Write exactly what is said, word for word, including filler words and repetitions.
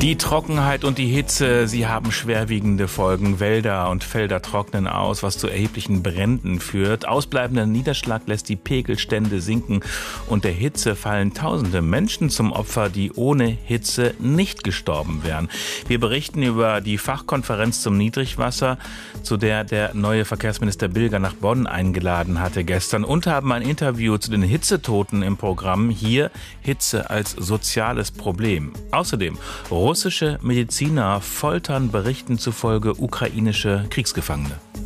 Die Trockenheit und die Hitze, sie haben schwerwiegende Folgen. Wälder und Felder trocknen aus, was zu erheblichen Bränden führt. Ausbleibender Niederschlag lässt die Pegelstände sinken und der Hitze fallen tausende Menschen zum Opfer, die ohne Hitze nicht gestorben wären. Wir berichten über die Fachkonferenz zum Niedrigwasser, zu der der neue Verkehrsminister Bilger nach Bonn eingeladen hatte gestern, und haben ein Interview zu den Hitzetoten im Programm. Hier Hitze als soziales Problem. Außerdem russische Mediziner foltern Berichten zufolge ukrainische Kriegsgefangene.